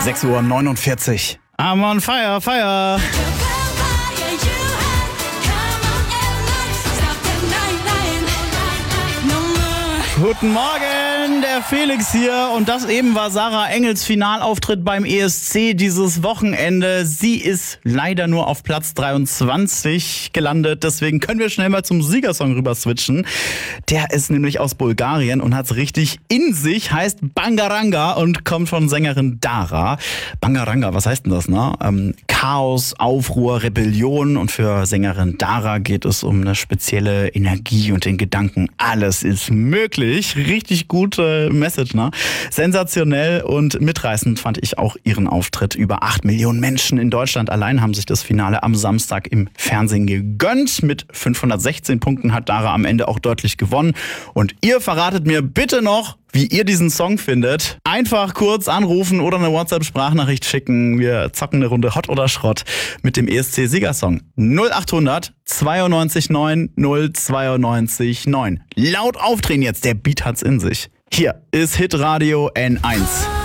6:49 Uhr. I'm on fire, fire. Guten Morgen, der Felix hier und das eben war Sarah Engels Finalauftritt beim ESC dieses Wochenende. Sie ist leider nur auf Platz 23 gelandet, deswegen können wir schnell mal zum Siegersong rüber switchen. Der ist nämlich aus Bulgarien und hat's richtig in sich, heißt Bangaranga und kommt von Sängerin Dara. Bangaranga, was heißt denn das, ne? Chaos, Aufruhr, Rebellion und für Sängerin Dara geht es um eine spezielle Energie und den Gedanken, alles ist möglich. Richtig gute Message, ne? Sensationell und mitreißend fand ich auch ihren Auftritt. Über 8 Millionen Menschen in Deutschland allein haben sich das Finale am Samstag im Fernsehen gegönnt. Mit 516 Punkten hat Dara am Ende auch deutlich gewonnen. Und ihr verratet mir bitte noch, wie ihr diesen Song findet. Einfach kurz anrufen oder eine WhatsApp-Sprachnachricht schicken. Wir zocken eine Runde Hot oder Schrott mit dem ESC-Siegersong. 0800 92 9 092 9. Laut aufdrehen jetzt, der Beat hat's in sich. Hier ist Hitradio N1.